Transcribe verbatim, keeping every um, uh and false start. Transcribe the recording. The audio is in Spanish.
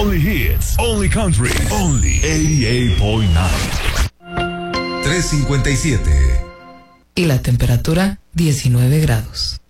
Only hits, only country, only ochenta y ocho punto nueve. tres cincuenta y siete. Y la temperatura diecinueve grados.